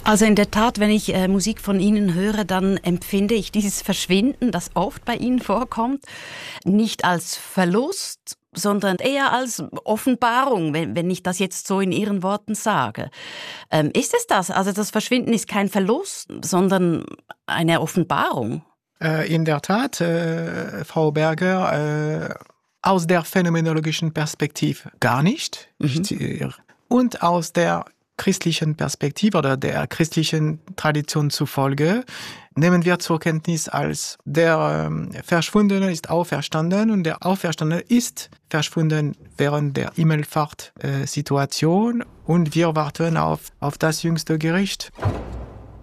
Also in der Tat, wenn ich Musik von Ihnen höre, dann empfinde ich dieses Verschwinden, das oft bei Ihnen vorkommt, nicht als Verlust, sondern eher als Offenbarung, wenn ich das jetzt so in Ihren Worten sage. Ist es das? Also das Verschwinden ist kein Verlust, sondern eine Offenbarung? In der Tat, Frau Berger, aus der phänomenologischen Perspektive gar nicht. Und aus der christlichen Perspektive oder der christlichen Tradition zufolge nehmen wir zur Kenntnis als der Verschwundene ist auferstanden und der Auferstandene ist verschwunden während der Himmelfahrt-Situation und wir warten auf das jüngste Gericht.